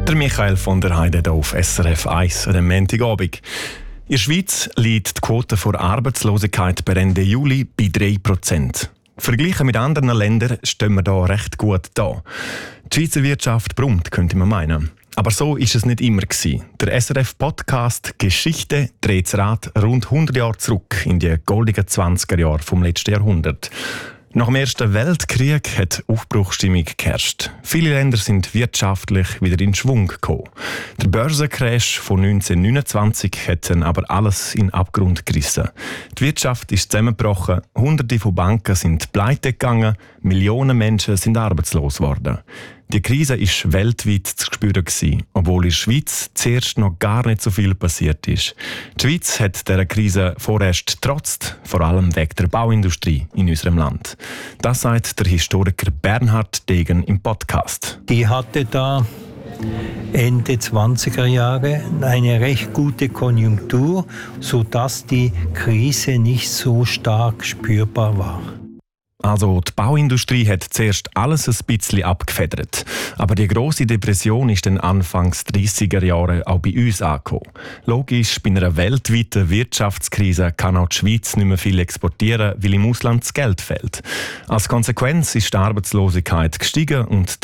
Der Michael von der Heide hier auf SRF 1 an dem Montagabend. In der Schweiz liegt die Quote vor Arbeitslosigkeit per Ende Juli bei 3%. Verglichen mit anderen Ländern stehen wir da recht gut da. Die Schweizer Wirtschaft brummt, könnte man meinen. Aber so ist es nicht immer gewesen. Der SRF-Podcast «Geschichte» dreht das Rad rund 100 Jahre zurück in die goldenen 20er Jahre vom letzten Jahrhundert. Nach dem Ersten Weltkrieg hat Aufbruchsstimmung geherrscht. Viele Länder sind wirtschaftlich wieder in Schwung gekommen. Der Börsencrash von 1929 hat dann aber alles in den Abgrund gerissen. Die Wirtschaft ist zusammengebrochen, Hunderte von Banken sind pleite gegangen, Millionen Menschen sind arbeitslos geworden. Die Krise war weltweit zu spüren, obwohl in der Schweiz zuerst noch gar nicht so viel passiert ist. Die Schweiz hat dieser Krise vorerst getrotzt, vor allem wegen der Bauindustrie in unserem Land. Das sagt der Historiker Bernhard Degen im Podcast. Die hatte da Ende 20er Jahre eine recht gute Konjunktur, sodass die Krise nicht so stark spürbar war. Also die Bauindustrie hat zuerst alles ein bisschen abgefedert. Aber die grosse Depression ist dann Anfangs 30er Jahre auch bei uns angekommen. Logisch, bei einer weltweiten Wirtschaftskrise kann auch die Schweiz nicht mehr viel exportieren, weil im Ausland das Geld fehlt. Als Konsequenz ist die Arbeitslosigkeit gestiegen und